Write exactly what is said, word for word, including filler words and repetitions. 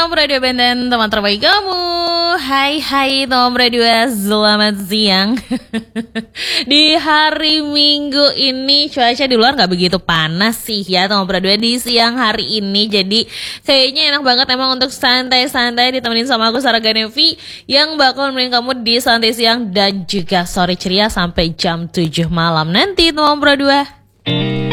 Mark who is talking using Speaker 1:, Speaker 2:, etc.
Speaker 1: Tom Radio Benden, teman terbaik kamu. Hai hai Tom Radio, selamat siang. Di hari Minggu ini cuaca di luar nggak begitu panas sih ya Tom Radio di siang hari ini. Jadi kayaknya enak banget emang untuk santai-santai ditemenin sama aku Sarah Ganevi yang bakal nemenin kamu di santai siang dan juga sore ceria sampai jam tujuh malam nanti Tom Radio.